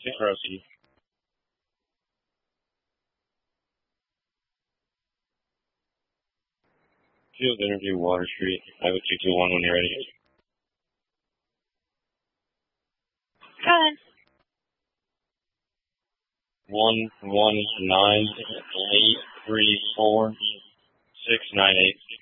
Rosie. Field Interview, Water Street. I have a 221 when you're ready. Go ahead. 119-834-698.